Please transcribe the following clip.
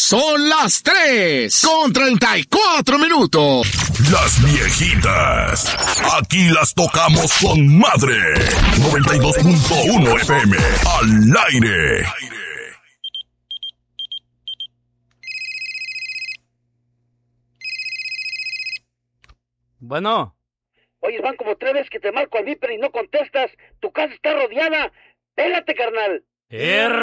Son las 3:34. Las viejitas. Aquí las tocamos con madre. 92.1 FM. Al aire. Bueno. Oye, van como 3 veces que te marco al Viper y no contestas. Tu casa está rodeada. Pélate, carnal.